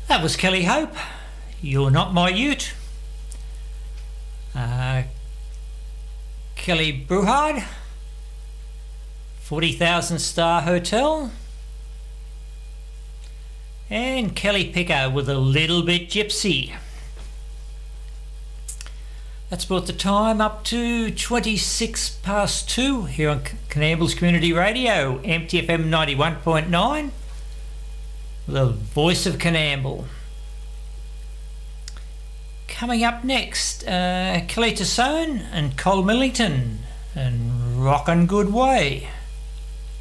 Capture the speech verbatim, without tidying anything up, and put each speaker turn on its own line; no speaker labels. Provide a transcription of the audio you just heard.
That was Kelly Hope, You're Not My Ute. Uh, Kelly Bruhard, forty thousand Star Hotel. And Kelly Picker with A Little Bit Gypsy. That's brought the time up to twenty-six past two here on Coonambles Community Radio, M T F M ninety-one point nine, the voice of Coonamble. Coming up next, uh, Kelly Tassone and Cole Millington and Rockin' Good Way.